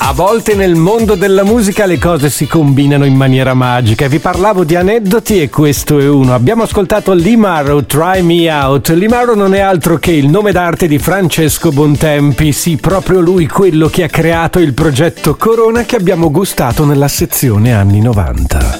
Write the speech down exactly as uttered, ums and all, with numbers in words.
A volte nel mondo della musica le cose si combinano in maniera magica. Vi parlavo di aneddoti e questo è uno. Abbiamo ascoltato Lee Marrow, Try Me Out. Lee Marrow non è altro che il nome d'arte di Francesco Bontempi. Sì, proprio lui, quello che ha creato il progetto Corona che abbiamo gustato nella sezione anni novanta.